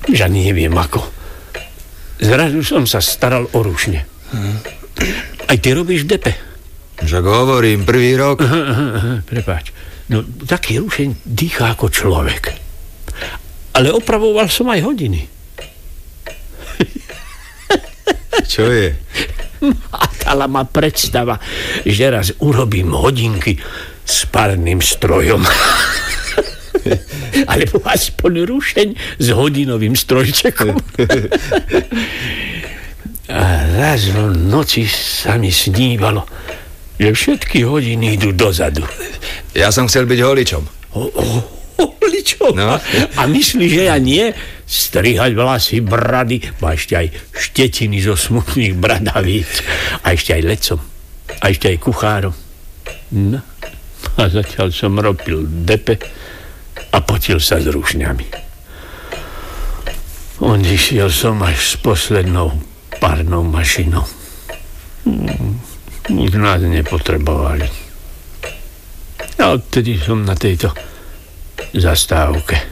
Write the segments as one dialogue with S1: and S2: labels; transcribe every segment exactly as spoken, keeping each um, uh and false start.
S1: Že ani neviem ako. Zrazu som sa staral o rušne. Hm. Aj ty robíš v depe?
S2: Však hovorím, prvý rok.
S1: Aha, aha, aha, prepáč. No, taký rušeň dýchá ako človek. Ale opravoval som aj hodiny.
S2: Čo je?
S1: Mátala ma predstava, že raz urobím hodinky s párnym strojom. Alebo aspoň rušeň s hodinovým strojčekom. A raz v noci sa mi snívalo, že všetky hodiny idú dozadu.
S2: Ja som chcel byť holičom.
S1: O, o, holičom? No. A myslíš, že ja nie? Strihať vlasy, brady, a ešte aj štetiny zo smutných bradavíc. A ešte aj lecom. A ešte aj kuchárom. No. A zatiaľ som robil depe a potil sa s rušňami. Odišiel som až s poslednou párnou mašinou. Už nás nepotrebovali. A odtedy som na tejto zastávke.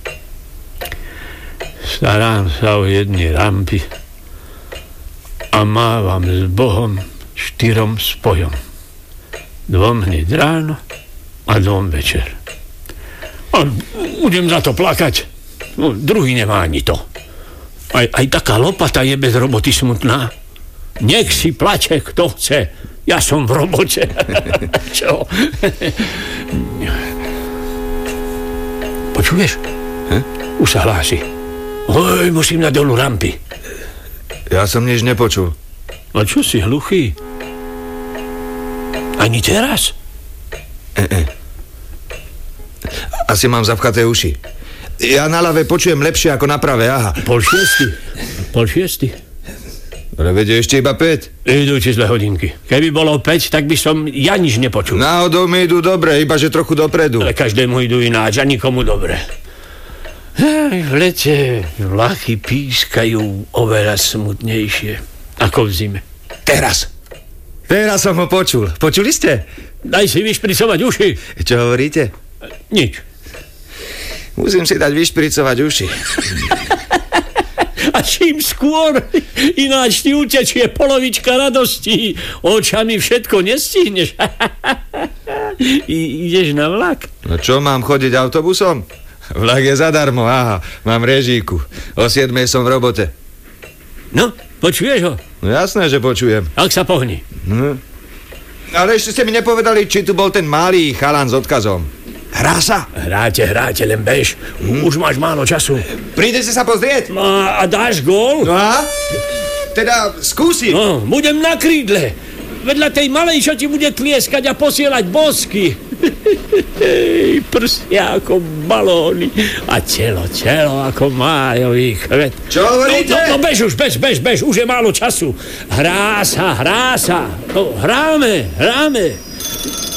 S1: Starám sa o jedny rampy a mávam s Bohom štyrom spojom. Dvom hneď ráno a dvom večer. A budem za to plakať. No, druhý nemá ani to. Aj, aj taká lopata je bez roboty smutná. Nech si plače, kto chce. Ja som v robote. Čo? Počuješ? Hm? Už sa hlási. Oj, musím na dolu rampy.
S2: Ja som nič nepočul.
S1: A čo si hluchý? Ani teraz?
S2: E-e. Asi mám zapchaté uši. Ja na ľave počujem lepšie ako na prave, aha.
S1: Pol šiesty. Pol šiesty.
S2: Ale vedie ešte iba päť.
S1: Idú čísle hodinky. Keby bolo päť, tak by som ja nič nepočul.
S2: Náhodou mi idú dobre, iba že trochu dopredu.
S1: Ale každému idú ináč a nikomu dobre. Hej, v lete vlaky pískajú oveľa smutnejšie ako v zime.
S2: Teraz. Teraz som ho počul. Počuli ste?
S1: Daj si vyšpricovať uši.
S2: Čo hovoríte?
S1: Nič.
S2: Musím si dať vyšpricovať uši.
S1: A čím skôr, ináč ti utečie polovička radosti. Očami všetko nestihneš. I, ideš na vlak?
S2: No čo, mám chodiť autobusom? Vlak je zadarmo, aha, mám režíku. O siedmej som v robote.
S1: No, počuješ ho?
S2: No jasné, že počujem.
S1: Ak sa pohni.
S2: Hm. Ale ešte ste mi nepovedali, či tu bol ten malý chalan s odkazom. Hrá sa?
S1: Hráte, hráte, len bež. Hm. Už máš málo času.
S2: Prídete sa pozrieť?
S1: A, a dáš gól?
S2: No a? Teda skúsim.
S1: No, budem na krídle. Vedľa tej malej, čo ti bude tlieskať a posielať bosky. Prsia ako balóny a telo, telo ako májový kvet.
S2: Čo hovoríte?
S1: No, no, no bež už, bež, bež, bež, už je málo času. Hrá sa, hrá sa. No, hráme, hráme.